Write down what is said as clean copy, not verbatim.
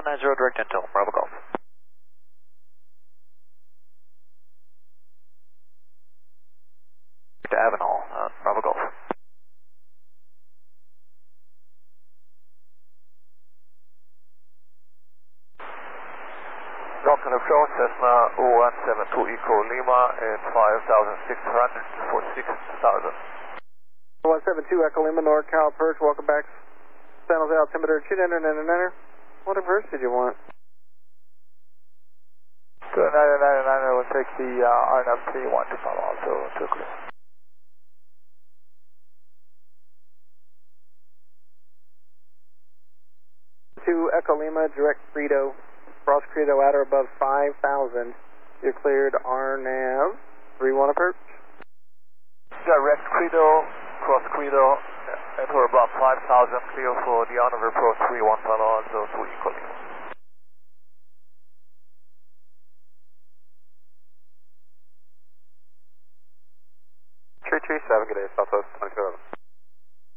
790 direct intel, Bravo Golf. To Avenal, Bravo Golf. Falcon approach, Cessna 0172 Eco Lima at 5,600 for 6,000. 172 Echo Lima, NorCal Perch, welcome back. San Jose altimeter, enter. What reverse did you want? So 999 will take the RNM31 to Palo Alto to clear. To Echo Lima, direct Credo, cross Credo at or above 5,000. You're cleared RNAV, 31 approach. Direct Credo, cross Credo, at or above 5,000, clear for the honor of approach 31 Palo Alto to Eco Lima. 337, good day, Southwest 2211.